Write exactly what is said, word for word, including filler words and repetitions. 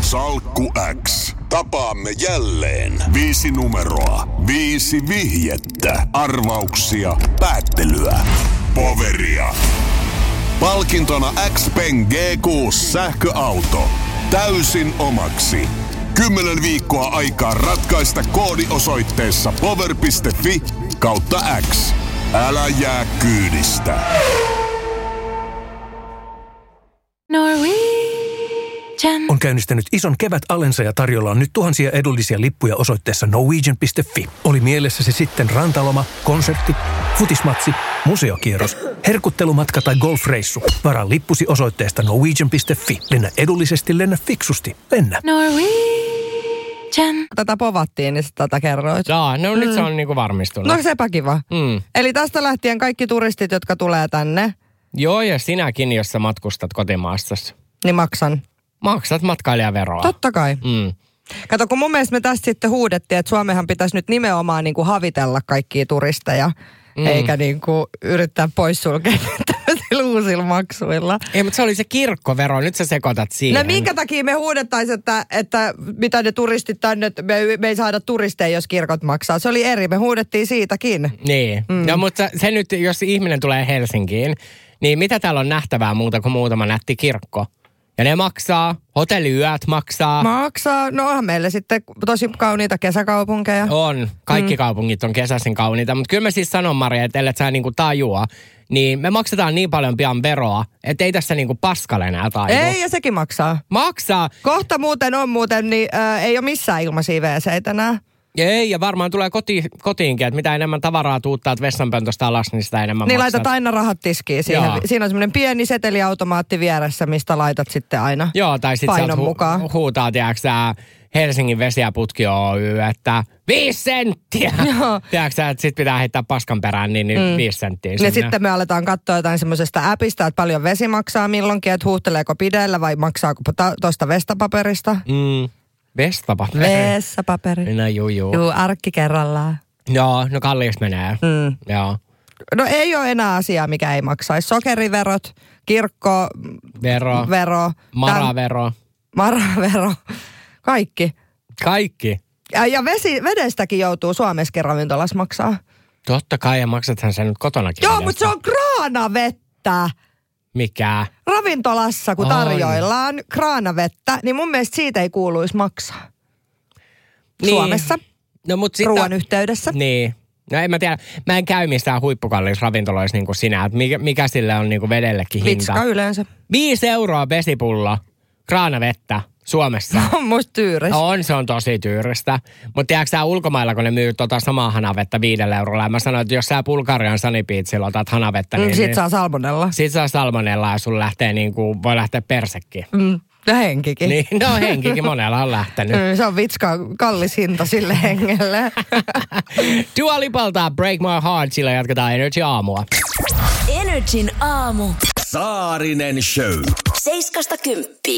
Salkku X. Tapaamme jälleen. Viisi numeroa. Viisi vihjettä. Arvauksia. Päättelyä. Poveria. Palkintona X-Pen G kuusi sähköauto. Täysin omaksi. Kymmenen viikkoa aikaa ratkaista koodi osoitteessa power piste fi kautta X. Älä jää kyydistä. Norwegian on käynnistänyt ison kevätalensa ja tarjolla on nyt tuhansia edullisia lippuja osoitteessa norwegian piste fi. Oli mielessä se sitten rantaloma, konsertti, futismatsi, museokierros, herkuttelumatka tai golfreissu. Varaa lippusi osoitteesta norwegian piste fi. Lennä edullisesti, lennä fiksusti. Lennä. Norwegian. Tätä povattiin, niin tätä kerroit. Jaa, no mm. nyt se on niinku varmistunut. No sepä kiva. Mm. Eli tästä lähtien kaikki turistit, jotka tulee tänne. Joo, ja sinäkin, jos sä matkustat kotimaastasi. Niin maksan. Maksat matkailijaveroa. Totta kai. Mm. Kato, kun mun mielestä me tästä sitten huudettiin, että Suomehan pitäisi nyt nimenomaan niin kuin havitella kaikkia turisteja, mm. eikä niin kuin yrittää poissulkea tämmöisillä uusilla maksuilla. Ei, mutta se oli se kirkkovero, nyt sä sekoitat siihen. No minkä takia me huudettaisiin, että, että mitä ne turistit tänne, me, me ei saada turisteja, jos kirkot maksaa. Se oli eri, me huudettiin siitäkin. Niin, mm. no mutta se nyt, jos ihminen tulee Helsinkiin, niin mitä täällä on nähtävää muuta kuin muutama nätti kirkko? Ja ne maksaa, hotelliyöt maksaa. Maksaa, no onhan meillä sitten tosi kauniita kesäkaupunkeja. On, kaikki mm. kaupungit on kesäisin kauniita, mutta kyllä mä siis sanon, Maria, että ellei sä niinku tajua, niin me maksetaan niin paljon pian veroa, että ei tässä niinku paskalle enää taivu. Ei, ja sekin maksaa. Maksaa. Kohta muuten on muuten, niin äh, ei ole missään ilmaisia wc-tä enää. Ei, ja varmaan tulee koti, kotiinkin, että mitä enemmän tavaraa tuuttaat vessanpöntöstä alas, niin sitä enemmän niin maksat. Laitat aina rahat tiskiin. Siihen. Siinä on semmoinen pieni seteliautomaatti vieressä, mistä laitat sitten aina Joo, tai sitten sä hu- mukaan. huutaa, tiedätkö Helsingin vesi- ja putki Oy, että viisi senttiä. Tiedätkö sä, että sit pitää heittää paskan perään, niin, niin mm. viisi senttiä sinne. Ja sitten me aletaan katsoa jotain semmoisesta appista, että paljon vesi maksaa milloinkin, että huuhteleeko pideellä vai maksaako tuosta vestapaperista. Mm. Vestapaperi. Vessapaperi. No juu, juu. Juu, arkki kerrallaan. Joo, no kalliiksi menee. Mm. Joo. No ei ole enää asiaa, mikä ei maksaisi. Sokeriverot, kirkko... Vero. Vero. Maravero. Maravero. Kaikki. Kaikki. Ja, ja vesi, vedestäkin joutuu Suomessakin ravintolassa maksaa. Totta kai, ja maksathan sen nyt kotonakin. Joo, mutta se on kraanavettä. Mikä? Ravintolassa, kun tarjoillaan on. kraanavettä, niin mun mielestä siitä ei kuuluisi maksaa. Niin. Suomessa. No, mut sitä, ruoan yhteydessä. Niin. No en mä tiedä. Mä en käy mistään huippukalliissa ravintoloissa niin kuin sinä. Että mikä, mikä sille on niin kuin vedellekin hinta. Vitska yleensä. Viisi euroa vesipullo. Kraanavettä. Suomessa. On musta tyyristä. On, se on tosi tyyristä. Mutta tiedätkö sä ulkomailla, kun ne myy tota samaa hanavettä viidellä eurolla. Ja mä sanoin, että jos sä Bulgarian Sanipiitsillä otat hanavettä, niin... Mm, sit niin, saa salmonella. Sit saa salmonella ja sun lähtee niin kuin, voi lähteä persekin. Mm. No henkikin. Niin, no henkikin monella on lähtenyt. Mm, se on vitska kallis hinta sille hengelle. Dua Lipalta Break My Heart, sillä jatketaan Energy aamua. Energyn aamu. Saarinen Show. Seiskasta kymppiin.